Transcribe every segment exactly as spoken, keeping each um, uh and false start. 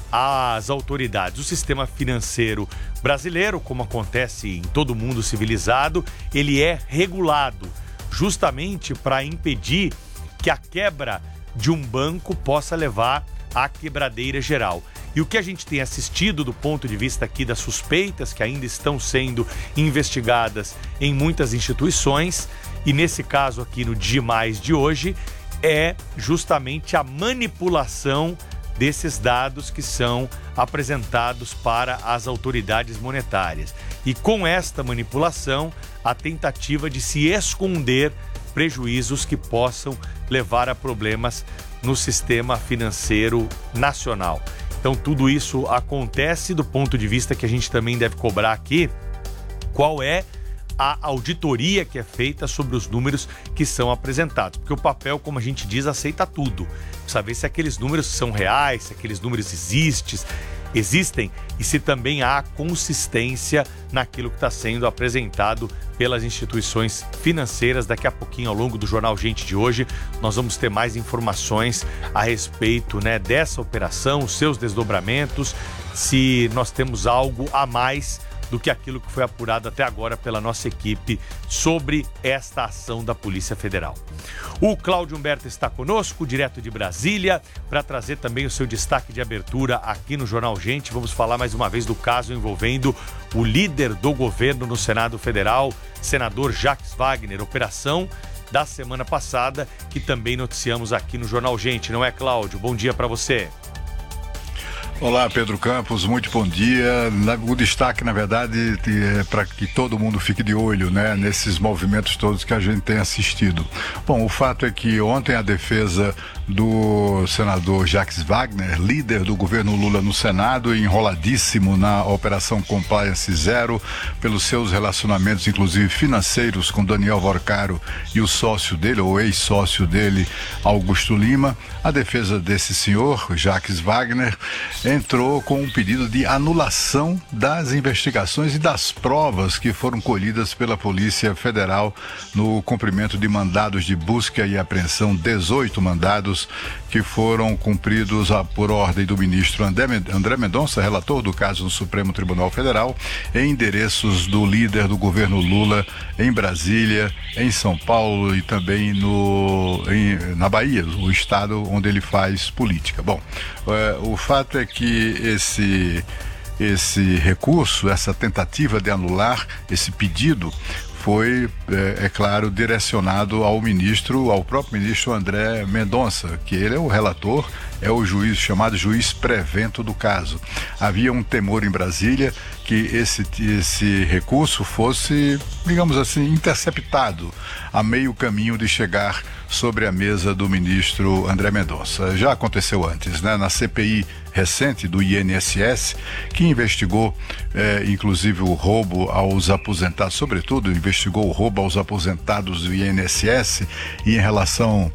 as autoridades. O sistema financeiro brasileiro, como acontece em todo mundo civilizado, ele é regulado justamente para impedir que a quebra de um banco possa levar à quebradeira geral. E o que a gente tem assistido do ponto de vista aqui das suspeitas que ainda estão sendo investigadas em muitas instituições, e nesse caso aqui no Dia Mais de hoje, é justamente a manipulação desses dados que são apresentados para as autoridades monetárias. E com esta manipulação, a tentativa de se esconder prejuízos que possam levar a problemas no sistema financeiro nacional. Então, tudo isso acontece do ponto de vista que a gente também deve cobrar aqui qual é a auditoria que é feita sobre os números que são apresentados. Porque o papel, como a gente diz, aceita tudo. Precisa ver se aqueles números são reais, se aqueles números existem, existem e se também há consistência naquilo que está sendo apresentado pelas instituições financeiras. Daqui a pouquinho, ao longo do Jornal Gente de hoje, nós vamos ter mais informações a respeito, né, dessa operação, os seus desdobramentos, se nós temos algo a mais do que aquilo que foi apurado até agora pela nossa equipe sobre esta ação da Polícia Federal. O Cláudio Humberto está conosco, direto de Brasília, para trazer também o seu destaque de abertura aqui no Jornal Gente. Vamos falar mais uma vez do caso envolvendo o líder do governo no Senado Federal, senador Jacques Wagner, operação da semana passada, que também noticiamos aqui no Jornal Gente, não é, Cláudio? Bom dia para você. Olá, Pedro Campos, muito bom dia. O destaque, na verdade, é para que todo mundo fique de olho, né, nesses movimentos todos que a gente tem assistido. Bom, o fato é que ontem a defesa do senador Jacques Wagner, líder do governo Lula no Senado, enroladíssimo na Operação Compliance Zero, pelos seus relacionamentos, inclusive financeiros, com Daniel Vorcaro e o sócio dele, ou ex-sócio dele, Augusto Lima, a defesa desse senhor, Jacques Wagner, entrou com um pedido de anulação das investigações e das provas que foram colhidas pela Polícia Federal no cumprimento de mandados de busca e apreensão, dezoito mandados que foram cumpridos por ordem do ministro André Mendonça, relator do caso no Supremo Tribunal Federal, em endereços do líder do governo Lula em Brasília, em São Paulo e também no, em, na Bahia, o estado onde ele faz política. Bom, é, o fato é que que esse, esse recurso, essa tentativa de anular esse pedido foi, é, é claro, direcionado ao ministro, ao próprio ministro André Mendonça, que ele é o relator, é o juiz, chamado juiz prevento do caso. Havia um temor em Brasília que esse, esse recurso fosse, digamos assim, interceptado a meio caminho de chegar sobre a mesa do ministro André Mendonça. Já aconteceu antes, né? Na C P I recente do I N S S, que investigou, eh, inclusive, o roubo aos aposentados, sobretudo investigou o roubo aos aposentados do I N S S, e em relação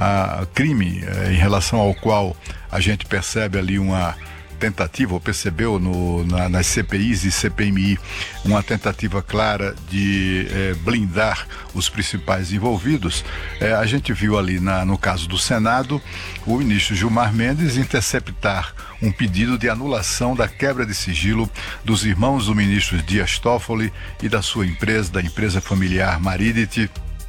a crime, eh, em relação ao qual a gente percebe ali uma tentativa, ou percebeu no, na, nas C P Is e C P M I, uma tentativa clara de eh, blindar os principais envolvidos. Eh, a gente viu ali na, no caso do Senado, o ministro Gilmar Mendes interceptar um pedido de anulação da quebra de sigilo dos irmãos do ministro Dias Toffoli e da sua empresa, da empresa familiar Maridit,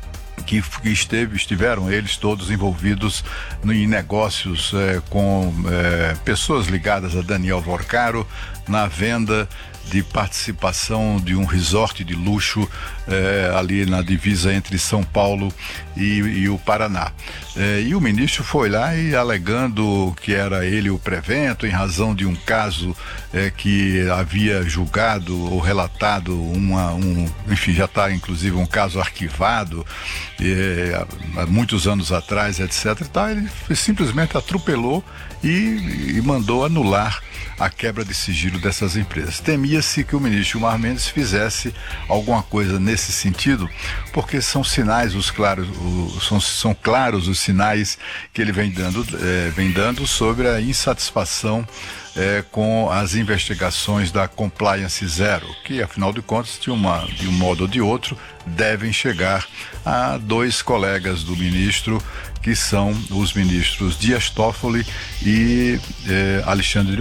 que esteve, estiveram eles todos envolvidos em negócios eh, com eh, pessoas ligadas a Daniel Vorcaro, na venda de participação de um resort de luxo eh, ali na divisa entre São Paulo e, e o Paraná. Eh, e o ministro foi lá e, alegando que era ele o prevento, em razão de um caso eh, que havia julgado ou relatado, uma, um, enfim, já está inclusive um caso arquivado eh, há muitos anos atrás, etcétera. Tá, ele simplesmente atropelou e, e mandou anular a quebra de sigilo dessas empresas. Temia-se que o ministro Gilmar Mendes fizesse alguma coisa nesse sentido, porque são sinais, os claros, os, são, são claros os sinais que ele vem dando, é, vem dando sobre a insatisfação é, com as investigações da Compliance Zero, que, afinal de contas, de, uma, de um modo ou de outro, devem chegar a dois colegas do ministro, que são os ministros Dias Toffoli e eh, Alexandre